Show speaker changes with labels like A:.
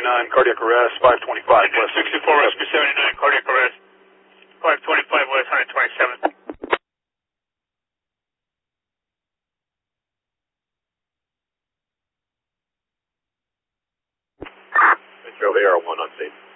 A: 79, cardiac arrest, 525 West.
B: 64, rescue 79, cardiac arrest, 525 West, 127.
C: Metro AR1 on scene.